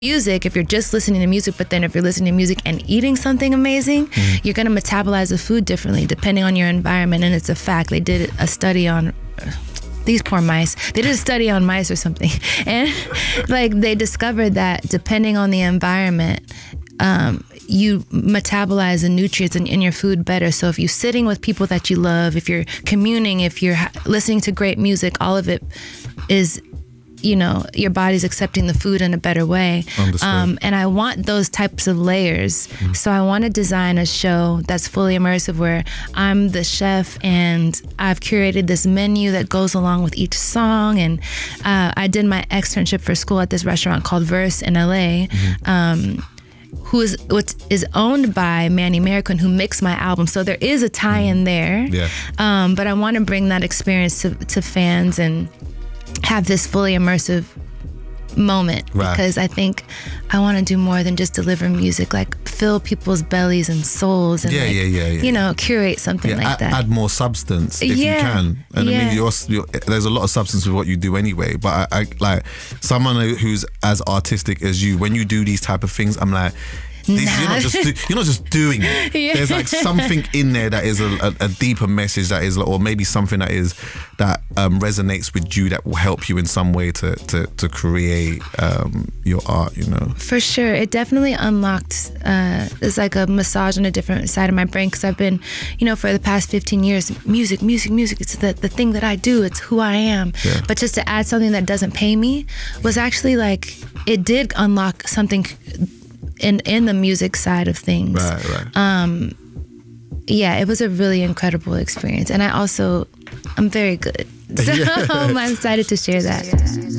music, if you're just listening to music, but then if you're listening to music and eating something amazing, you're going to metabolize the food differently depending on your environment. And it's a fact. They did a study on these poor mice. They did a study on mice or something, and like they discovered that depending on the environment, you metabolize the nutrients in your food better. So if you're sitting with people that you love, if you're communing, if you're listening to great music, all of it is, you know, your body's accepting the food in a better way. And I want those types of layers. So I want to design a show that's fully immersive where I'm the chef and I've curated this menu that goes along with each song. And I did my externship for school at this restaurant called Verse in LA. Who is owned by Manny Marroquin, who mixed my album. So there is a tie-in there. But I want to bring that experience to fans and have this fully immersive moment, because I think I want to do more than just deliver music, like fill people's bellies and souls and you know, curate something like that. Add more substance if you can. And I mean, there's a lot of substance with what you do anyway, but I like someone who's as artistic as you, when you do these type of things, I'm like, you're not just doing it. There's like something in there that is a deeper message, that is, or maybe something that resonates with you, that will help you in some way to create your art, you know. For sure. It definitely unlocked it's like a massage on a different side of my brain, because I've been, you know, for the past 15 years, music, it's the thing that I do, it's who I am. But just to add something that doesn't pay me was actually like, it did unlock something in the music side of things. It was a really incredible experience, and I'm very good, so I'm excited to share that.